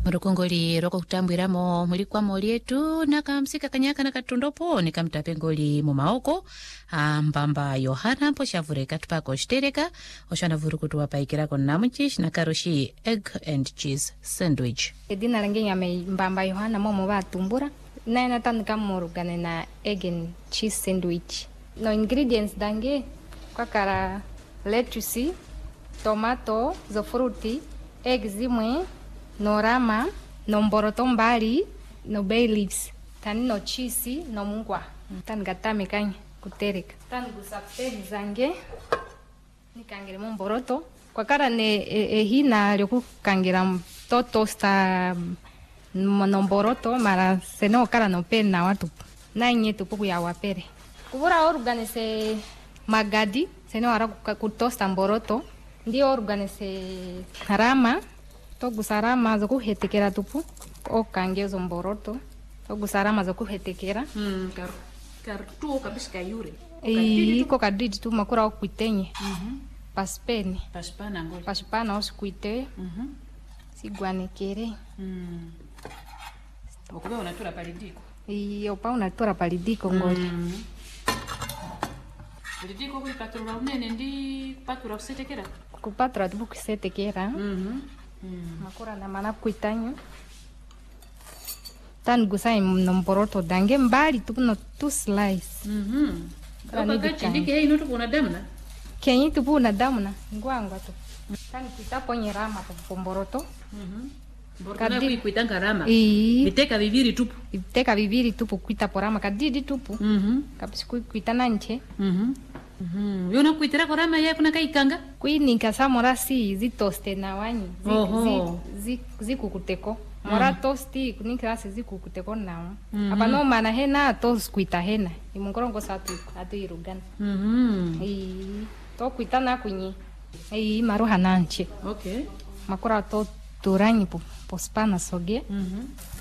Murukongoli roko kutambwiramo muli kwa molietu nakamsika kanyaka nakatundopo nikamtapengoli mumaoko mbamba Yohana po shavureka tupako shtereka oshana vuru kutuwapaikirako namuchish na karoshi egg and cheese sandwich. Edina lange nyame mbamba Yohana momo batumbura na natandika murugane na egg and cheese sandwich. No ingredients dange kwa kara lettuce, tomato, zo fruti, egg zimwe, no rama, no mboroto mbali, no bay leaves, tani no cheese, no mungwa. Tani gatame kanya kutereka. Tani gusapeni zange nikangire mu mboroto. Kwa kara ne hina lyoku kangira to tosta no mboroto mara seno kara no pen na watu. Na nye tupuku ya wapere. Kubura organize magadi seno ara kutosta mboroto. Ndio organize rama. Togusarama zo kuhetekera tupu okangezo mboroto togusarama zo kuhetekera Kartu kabisa yure iko kadidi tu makura okuitenye paspeni paspana osikuite sigwanekere okuba unatura palidiko iyo pa unatura palidiko ngoli palidiko kuli patura unene ndi patura kusetekera kupatura tupu kusetekera makura na mana kuitanyo tan gusai no mboroto dange mbali tu no two slice kama kachi ndike ino tu kuna damna kenyi tu kuna damna ngwangwa tu tan kuitapo nyerama tu mboroto kadi kuitanga rama viteka viviri tupu kuita porama kadidi tupu kabisa kuitana nche yona kuitira kwa rama ya kuna kaikanga kuini kasamora si zitoste na wanyi zikukuteko mora tosti kunikirasi zikukuteko nao apa no mana hena tos kuita hena imungorongo satu atu irugana to kuitana kunyi maruha nanche okay makura to turanyi po spana soge